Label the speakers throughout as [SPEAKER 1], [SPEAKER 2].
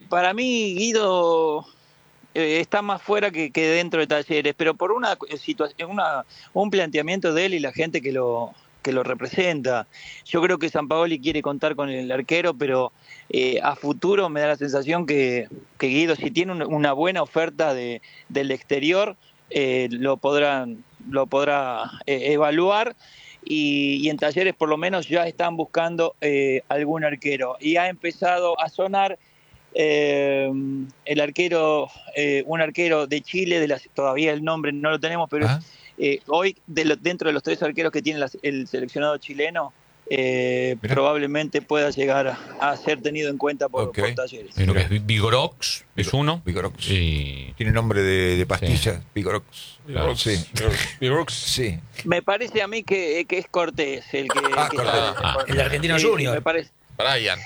[SPEAKER 1] Para mí, Guido está más fuera que dentro de Talleres, pero por una situación, un planteamiento de él y la gente que lo representa. Yo creo que Sampaoli quiere contar con el arquero, pero a futuro me da la sensación que Guido, si tiene una buena oferta del exterior, lo podrá evaluar. Y en Talleres por lo menos ya están buscando algún arquero. Y ha empezado a sonar el arquero, un arquero de Chile, todavía el nombre no lo tenemos, pero
[SPEAKER 2] ¿Ah?
[SPEAKER 1] hoy dentro de los 3 arqueros que tiene el seleccionado chileno,
[SPEAKER 2] Mirá.
[SPEAKER 1] probablemente pueda llegar a ser tenido en cuenta por Talleres.
[SPEAKER 3] Lo que es Vigorox es uno.
[SPEAKER 2] Vigorox.
[SPEAKER 3] Y
[SPEAKER 2] Tiene nombre de pastilla.
[SPEAKER 3] Sí.
[SPEAKER 2] Vigorox.
[SPEAKER 3] Claro.
[SPEAKER 2] Sí.
[SPEAKER 3] Vigorox.
[SPEAKER 2] Sí.
[SPEAKER 1] Me parece a mí que es Cortés el que
[SPEAKER 2] Cortés.
[SPEAKER 1] está.
[SPEAKER 4] El argentino
[SPEAKER 1] Sí,
[SPEAKER 4] Junior.
[SPEAKER 1] me parece.
[SPEAKER 3] Brian.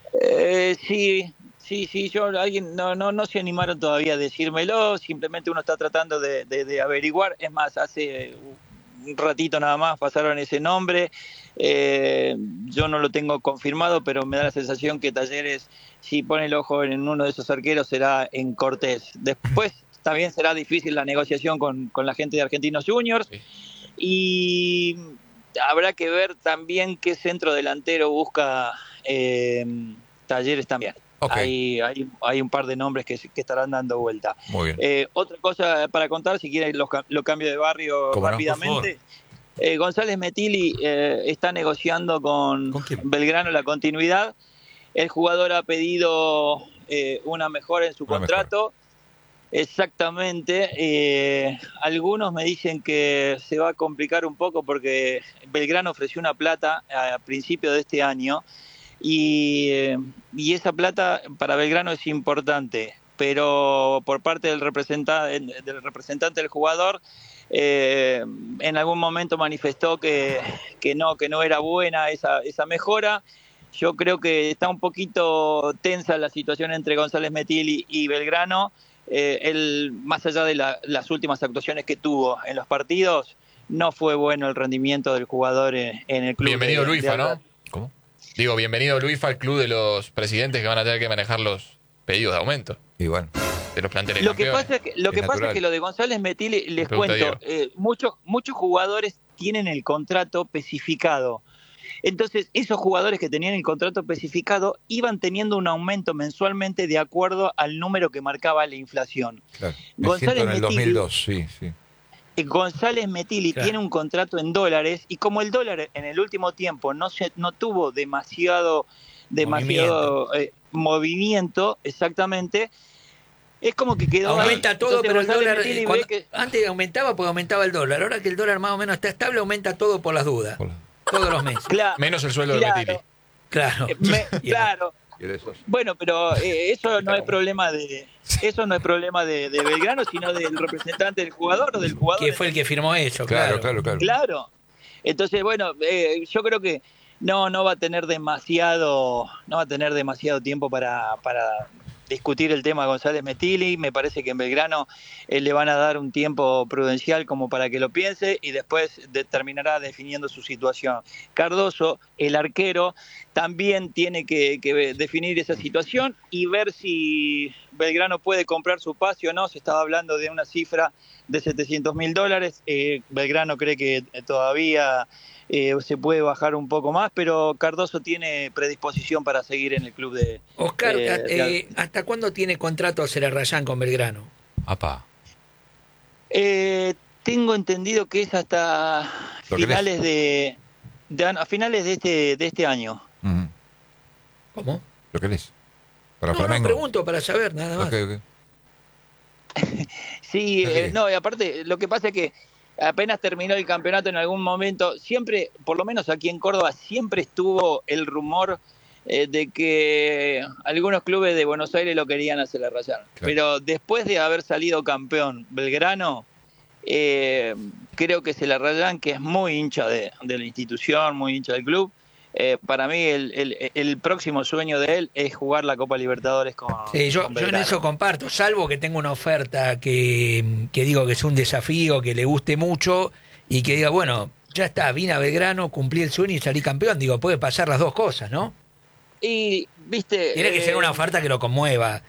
[SPEAKER 1] Sí, alguien no se animaron todavía a decírmelo, simplemente uno está tratando de averiguar. Es más, hace un ratito nada más pasaron ese nombre. Yo no lo tengo confirmado, pero me da la sensación que Talleres, si pone el ojo en uno de esos arqueros, será en Cortés. Después también será difícil la negociación con la gente de Argentinos Juniors.
[SPEAKER 3] Sí.
[SPEAKER 1] Y habrá que ver también qué centro delantero busca Talleres también.
[SPEAKER 2] Okay.
[SPEAKER 1] Hay un par de nombres que estarán dando vuelta.
[SPEAKER 2] Muy bien.
[SPEAKER 1] Otra cosa para contar, si quieren lo cambio de barrio
[SPEAKER 2] ¿Cómo no?
[SPEAKER 1] rápidamente. González Metilli está negociando con
[SPEAKER 2] quién?
[SPEAKER 1] Belgrano la continuidad. El jugador ha pedido una mejora en su contrato. Exactamente. Algunos me dicen que se va a complicar un poco porque Belgrano ofreció una plata a principio de este año y esa plata para Belgrano es importante, pero por parte del representante del jugador en algún momento manifestó que no era buena esa mejora. Yo creo que está un poquito tensa la situación entre González Metilli y Belgrano. Más allá de las últimas actuaciones que tuvo en los partidos, no fue bueno el rendimiento del jugador en el club.
[SPEAKER 3] Bienvenido Luifa, ¿no?
[SPEAKER 2] ¿Cómo?
[SPEAKER 3] Digo, bienvenido Luifa al club de los presidentes que van a tener que manejar los pedidos de aumento
[SPEAKER 2] Y bueno.
[SPEAKER 3] de los planteles
[SPEAKER 1] Lo que
[SPEAKER 3] campeones.
[SPEAKER 1] pasa es que lo de González Metilli, les
[SPEAKER 3] Pregunta
[SPEAKER 1] cuento, muchos jugadores tienen el contrato especificado. Entonces, esos jugadores que tenían el contrato especificado iban teniendo un aumento mensualmente de acuerdo al número que marcaba la inflación.
[SPEAKER 2] Claro. Me siento en el 2002, sí.
[SPEAKER 1] González Metilli
[SPEAKER 4] Claro.
[SPEAKER 1] tiene un contrato en dólares y como el dólar en el último tiempo no tuvo demasiado movimiento, exactamente, es como que quedó
[SPEAKER 4] Aumenta
[SPEAKER 1] ahí.
[SPEAKER 4] todo,
[SPEAKER 1] Entonces,
[SPEAKER 4] pero el
[SPEAKER 1] González
[SPEAKER 4] dólar,
[SPEAKER 1] Metilli ve que-
[SPEAKER 4] antes aumentaba porque aumentaba el dólar. Ahora que el dólar más o menos está estable, aumenta todo por las dudas.
[SPEAKER 2] Hola.
[SPEAKER 4] Todos los meses.
[SPEAKER 1] Claro,
[SPEAKER 3] Menos el sueldo de
[SPEAKER 1] claro,
[SPEAKER 3] Metilli.
[SPEAKER 4] Claro.
[SPEAKER 1] claro.
[SPEAKER 2] ¿Y de esos?
[SPEAKER 1] Bueno, pero eso no es problema de Belgrano, sino del representante del jugador o del jugador.
[SPEAKER 4] Que fue el que firmó eso,
[SPEAKER 2] Claro.
[SPEAKER 1] Claro. Entonces, bueno, yo creo que no va a tener demasiado tiempo para discutir el tema González Metilli. Me parece que en Belgrano le van a dar un tiempo prudencial como para que lo piense y después terminará definiendo su situación. Cardoso, el arquero, también tiene que definir esa situación y ver si Belgrano puede comprar su pase o no. Se estaba hablando de una cifra de $700.000. Belgrano cree que todavía se puede bajar un poco más, pero Cardoso tiene predisposición para seguir en el club de...
[SPEAKER 4] Oscar, ¿hasta cuándo tiene contrato Azerrayán con Belgrano?
[SPEAKER 3] Apá.
[SPEAKER 1] Tengo entendido que es hasta
[SPEAKER 2] ¿Lo querés?
[SPEAKER 1] a finales de este año.
[SPEAKER 2] Ujú.
[SPEAKER 4] ¿Cómo?
[SPEAKER 2] ¿Lo querés? Para
[SPEAKER 4] No,
[SPEAKER 2] Flamengo.
[SPEAKER 4] pregunto para saber, nada más.
[SPEAKER 2] Ok.
[SPEAKER 1] Sí,
[SPEAKER 2] Sí.
[SPEAKER 1] no, y aparte, lo que pasa es que apenas terminó el campeonato en algún momento, siempre, por lo menos aquí en Córdoba, siempre estuvo el rumor de que algunos clubes de Buenos Aires lo querían hacer rayar.
[SPEAKER 2] Claro.
[SPEAKER 1] Pero después de haber salido campeón Belgrano, creo que Azerrayán, que es muy hincha de la institución, muy hincha del club, para mí el próximo sueño de él es jugar la Copa Libertadores con
[SPEAKER 4] Sí, yo
[SPEAKER 1] con
[SPEAKER 4] en
[SPEAKER 1] Belgrano.
[SPEAKER 4] eso comparto, salvo que tenga una oferta que digo que es un desafío, que le guste mucho y que diga, bueno, ya está, vine a Belgrano, cumplí el sueño y salí campeón. Digo, puede pasar las dos cosas, ¿no?
[SPEAKER 1] Y, viste...
[SPEAKER 4] Tiene que ser una oferta que lo conmueva.